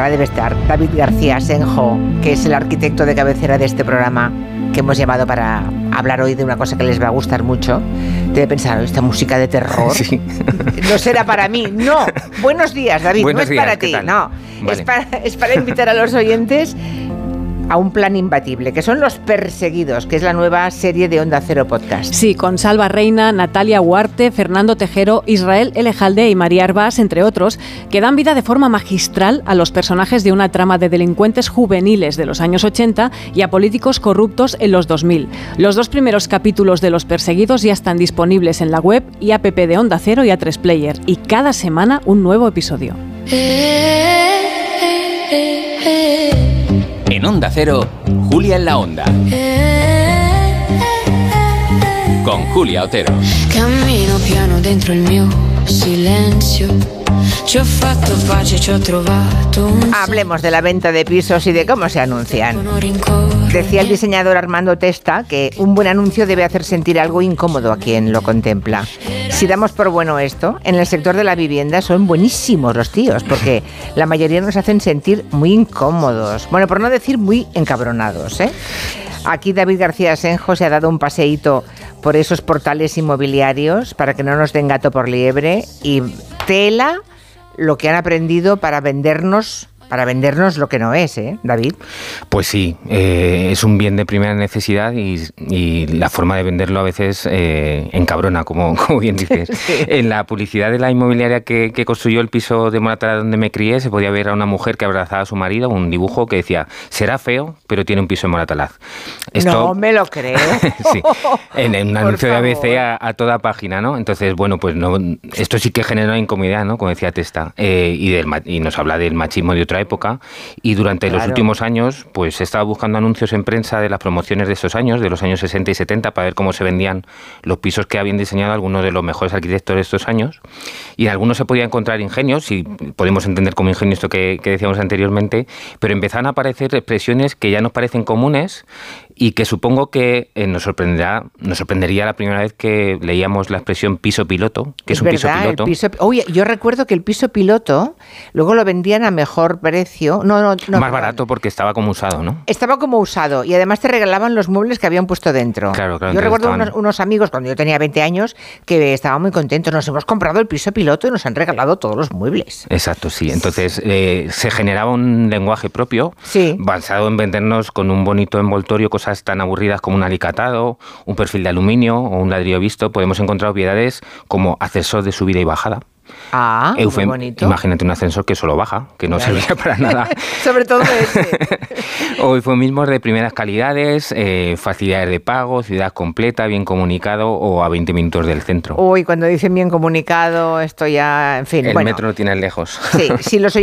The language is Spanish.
estará, debe estar, David García Asenjo, que es el arquitecto de cabecera de este programa que hemos llamado para hablar hoy de una cosa que les va a gustar mucho. Debe pensar, esta música de terror no será para mí. No, buenos días, David, buenos no es para días, ti, no. Vale. Es para invitar a los oyentes a un plan imbatible, que son Los Perseguidos, que es la nueva serie de Onda Cero Podcast. Sí, con Salva Reina, Natalia Huarte, Fernando Tejero, Israel Elejalde y María Arbás, entre otros, que dan vida de forma magistral a los personajes de una trama de delincuentes juveniles de los años 80 y a políticos corruptos en los 2000. Los 2 primeros capítulos de Los Perseguidos ya están disponibles en la web y app de Onda Cero y A3 Player, y cada semana un nuevo episodio. En Onda Cero, Julia en la Onda. Con Julia Otero. Cammino piano dentro il mio silenzio. Ci ho fatto pace, ci ho trovato un Hablemos de la venta de pisos y de cómo se anuncian. Decía el diseñador Armando Testa que un buen anuncio debe hacer sentir algo incómodo a quien lo contempla. Si damos por bueno esto, en el sector de la vivienda son buenísimos los tíos, porque la mayoría nos hacen sentir muy incómodos. Bueno, por no decir muy encabronados, ¿eh? Aquí David García Asenjo se ha dado un paseíto por esos portales inmobiliarios para que no nos den gato por liebre, y tela lo que han aprendido para vendernos lo que no es, ¿eh, David? Pues sí, es un bien de primera necesidad y la forma de venderlo a veces encabrona, como bien dices. Sí. En la publicidad de la inmobiliaria que construyó el piso de Moratalaz donde me crié, se podía ver a una mujer que abrazaba a su marido, un dibujo que decía, será feo, pero tiene un piso en Moratalaz. Esto, no me lo creo. Sí, en un anuncio de ABC a toda página, ¿no? Entonces, bueno, pues no, esto sí que genera incomodidad, ¿no? Como decía Testa, y nos habla del machismo de otra época, y durante los últimos años pues he estado buscando anuncios en prensa de las promociones de estos años, de los años 60 y 70, para ver cómo se vendían los pisos que habían diseñado algunos de los mejores arquitectos de estos años, y en algunos se podía encontrar ingenios, y podemos entender como ingenio esto que decíamos anteriormente, pero empezaron a aparecer expresiones que ya nos parecen comunes y que supongo que nos sorprendería la primera vez que leíamos la expresión piso piloto, que es un piso piloto. Oye, yo recuerdo que el piso piloto luego lo vendían a mejor precio. No, más barato porque estaba como usado, ¿no? Estaba como usado y además te regalaban los muebles que habían puesto dentro. Claro, yo recuerdo unos amigos cuando yo tenía 20 años que estaban muy contentos. Nos hemos comprado el piso piloto y nos han regalado todos los muebles. Exacto, sí. Entonces se generaba un lenguaje propio, sí, basado en vendernos con un bonito envoltorio cosas tan aburridas como un alicatado, un perfil de aluminio o un ladrillo visto. Podemos encontrar obviedades como ascensor de subida y bajada. Ah, muy bonito. Imagínate un ascensor que solo baja, que no servía para nada. Sobre todo ese. O eufemismos de primeras calidades, facilidades de pago, ciudad completa, bien comunicado o a 20 minutos del centro. Uy, cuando dicen bien comunicado, esto ya, en fin. El metro lo tienes lejos. Sí, si los